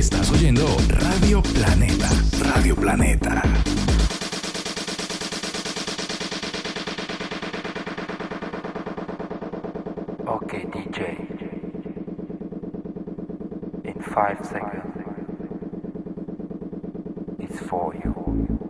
Estás oyendo Radio Planeta. Radio Planeta. Okay, DJ. In 5 seconds, it's for you.